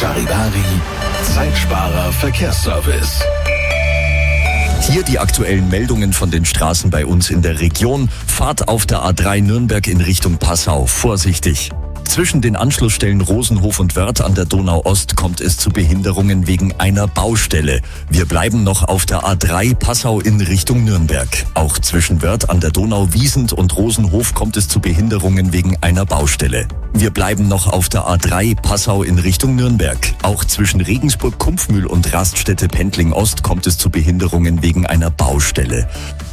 Charivari, Zeitsparer Verkehrsservice. Hier die aktuellen Meldungen von den Straßen bei uns in der Region. Fahrt auf der A3 Nürnberg in Richtung Passau. Vorsichtig. Zwischen den Anschlussstellen Rosenhof und Wörth an der Donau-Ost kommt es zu Behinderungen wegen einer Baustelle. Wir bleiben noch auf der A3 Passau in Richtung Nürnberg. Auch zwischen Wörth an der Donau, Wiesent und Rosenhof kommt es zu Behinderungen wegen einer Baustelle. Wir bleiben noch auf der A3 Passau in Richtung Nürnberg. Auch zwischen Regensburg, Kumpfmühl und Raststätte Pendling Ost kommt es zu Behinderungen wegen einer Baustelle.